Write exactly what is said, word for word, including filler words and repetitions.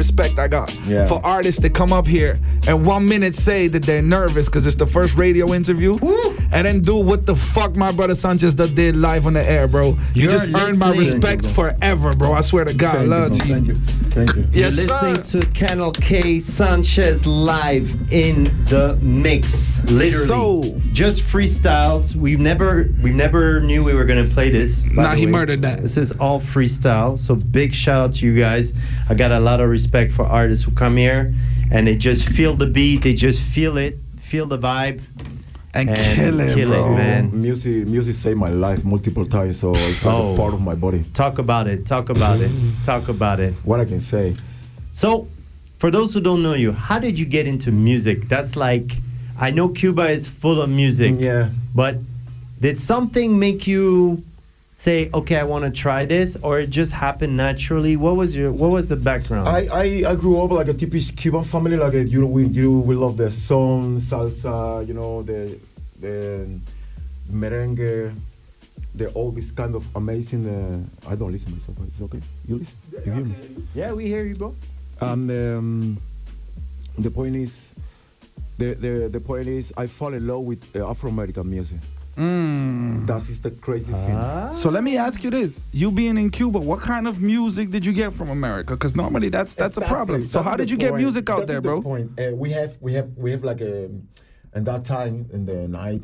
respect I got Yeah. for artists that come up here and one minute say that they're nervous because it's the first radio interview, Woo. and then do what the fuck my brother Sanchez that did live on the air, bro. You You're just earned my listening- respect forever, bro. I swear to God, Thank love you, to you. thank you, thank you. Yes, You're sir. listening to Canal K Sanchez live in the mix. Literally. So- just freestyled. We never we never knew we were gonna play this. by Nah, the he way. murdered that. This is all freestyle. So big shout out to you guys. I got a lot of respect for artists who come here and they just feel the beat, they just feel it, feel the vibe. And, And kill it, kill bro. it, man. Music, music saved my life multiple times, so it's like Oh. a part of my body. Talk about it. Talk about it. Talk about it. What I can say. So, for those who don't know you, how did you get into music? That's like, I know Cuba is full of music, Yeah. but did something make you say, okay, I want to try this, or it just happened naturally? What was your, what was the background? I, I, I grew up like a typical Cuban family, like a, you know, we you we love the son, salsa, you know, the the merengue, the all this kind of amazing. Uh, I don't listen myself, but it's okay. You listen. You hear me? yeah, we hear you, bro. And um, the point is, the, the the point is, I fall in love with uh, Afro-American music. Mm. That is the crazy Ah. thing. So let me ask you this: you being in Cuba, what kind of music did you get from America? Because normally that's that's a problem. So That's how the did you get point. music out That is there, the bro? point. Uh, we have we have we have like a, in that time in the nineties.